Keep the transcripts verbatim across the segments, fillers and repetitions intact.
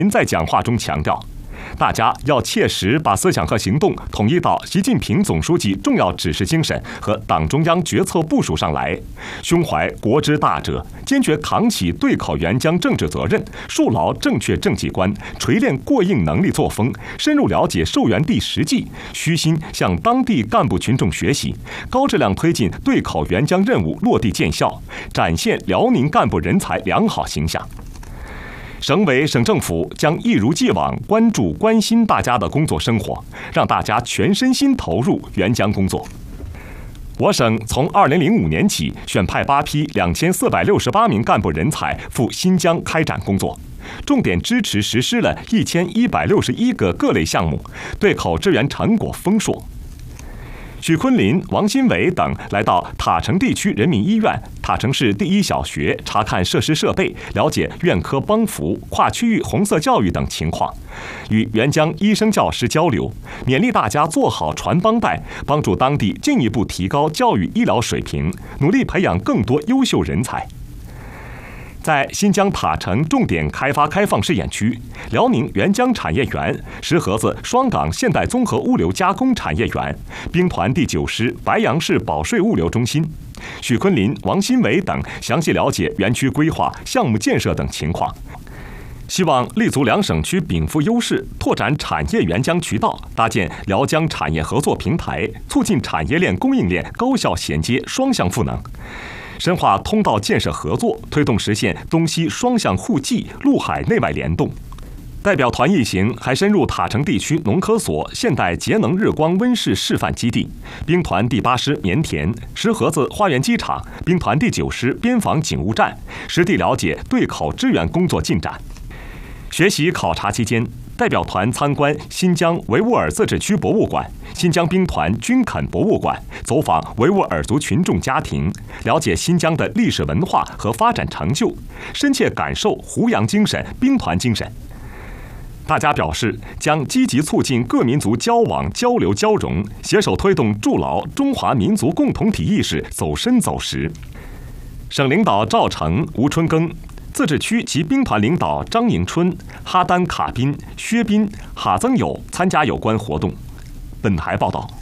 您在讲话中强调，大家要切实把思想和行动统一到习近平总书记重要指示精神和党中央决策部署上来，胸怀国之大者，坚决扛起对口援疆政治责任，树牢正确政绩观，锤炼过硬能力作风，深入了解受援地实际，虚心向当地干部群众学习，高质量推进对口援疆任务落地见效，展现辽宁干部人才良好形象。省委省政府将一如既往关注关心大家的工作生活，让大家全身心投入援疆工作。我省从二零零五年起选派八批两千四百六十八名干部人才赴新疆开展工作，重点支持实施了一千一百六十一个各类项目，对口支援成果丰硕。许昆林、王新伟等来到塔城地区人民医院、塔城市第一小学查看设施设备，了解院科帮扶、跨区域红色教育等情况，与援疆医生教师交流，勉励大家做好传帮带，帮助当地进一步提高教育医疗水平，努力培养更多优秀人才。在新疆塔城重点开发开放试验区，辽宁援疆产业园、石河子双港现代综合物流加工产业园、兵团第九师白杨市保税物流中心，许昆林、王新伟等详细了解园区规划、项目建设等情况。希望立足两省区禀赋优势，拓展产业援疆渠道，搭建辽疆产业合作平台，促进产业链供应链高效衔接、双向赋能。深化通道建设合作，推动实现东西双向互济、陆海内外联动。代表团一行还深入塔城地区农科所现代节能日光温室示范基地、兵团第八师棉田、石河子花园机场、兵团第九师边防警务站，实地了解对口支援工作进展。学习考察期间，代表团参观新疆维吾尔自治区博物馆、新疆兵团军垦博物馆，走访维吾尔族群众家庭，了解新疆的历史文化和发展成就，深切感受胡杨精神、兵团精神。大家表示，将积极促进各民族交往、交流、交融，携手推动筑牢中华民族共同体意识走深走实。省领导赵成、吴春耕，自治区及兵团领导张迎春、哈丹卡宾、薛斌、哈增友参加有关活动。本台报道。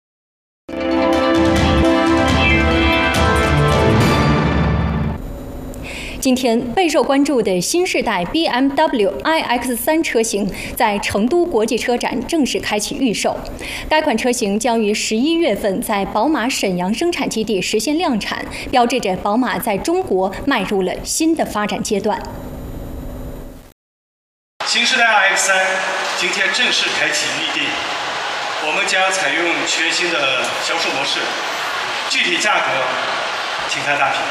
今天备受关注的新世代 B M W i X 三 车型在成都国际车展正式开启预售。该款车型将于十一月份在宝马沈阳生产基地实现量产，标志着宝马在中国迈入了新的发展阶段。 新世代 i X 三 今天正式开启预定，我们将采用全新的销售模式，具体价格请看大屏。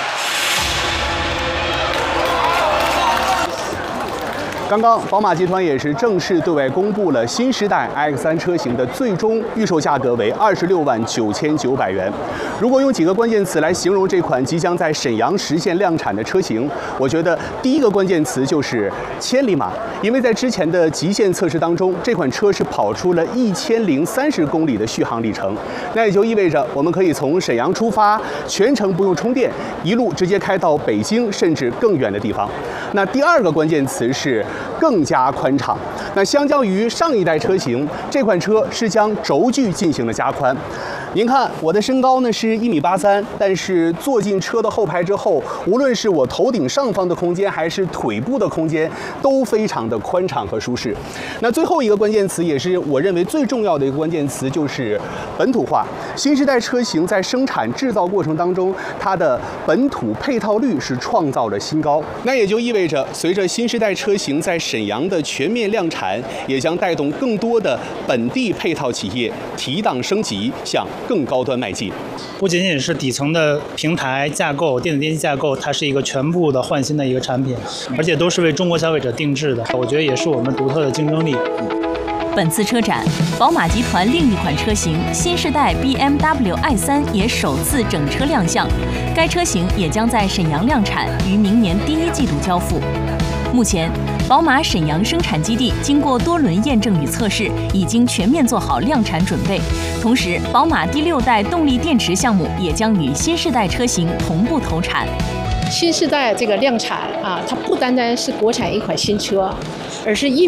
刚刚，宝马集团也是正式对外公布了新时代 i X 三 车型的最终预售价格为二十六万九千九百元。如果用几个关键词来形容这款即将在沈阳实现量产的车型，我觉得第一个关键词就是千里马，因为在之前的极限测试当中，这款车是跑出了一千零三十公里的续航里程，那也就意味着我们可以从沈阳出发，全程不用充电，一路直接开到北京甚至更远的地方。那第二个关键词是更加宽敞。那相较于上一代车型，这款车是将轴距进行了加宽。您看我的身高呢是一米八三，但是坐进车的后排之后，无论是我头顶上方的空间，还是腿部的空间，都非常的宽敞和舒适。那最后一个关键词，也是我认为最重要的一个关键词，就是本土化。新时代车型在生产制造过程当中，它的本土配套率是创造了新高。那也就意味着，随着新时代车型在沈阳的全面量产，也将带动更多的本地配套企业提档升级，向更高端迈进。 不仅仅是底层的平台架构、电子电器架构，它是一个全部的换新的一个产品，而且都是为中国消费者定制的。我觉得也是我们独特的竞争力。 本次车展，宝马集团另一款车型新世代 B M W i 三也首次整车亮相，该车型也将在沈阳量产，于明年第一季度交付。目前，宝马沈阳生产基地经过多轮验证与测试，已经全面做好量产准备。同时，宝马第六代动力电池项目也将与新世代车型同步投产。 新世代这个量产啊，它不单单是国产一款新车， 而是一